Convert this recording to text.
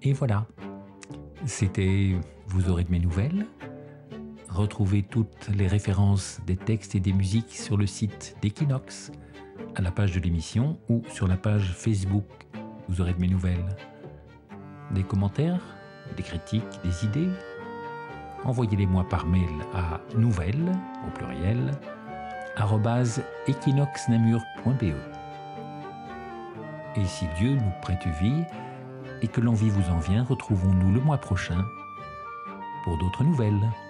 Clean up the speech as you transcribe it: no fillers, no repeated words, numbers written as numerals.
Et voilà, c'était Vous aurez de mes nouvelles. Retrouvez toutes les références des textes et des musiques sur le site d'Equinox, à la page de l'émission ou sur la page Facebook Vous aurez de mes nouvelles. Des commentaires, des critiques, des idées, envoyez-les-moi par mail à nouvelles, au pluriel, @equinoxnamur.be. Et si Dieu nous prête vie et que l'envie vous en vient, retrouvons-nous le mois prochain pour d'autres nouvelles.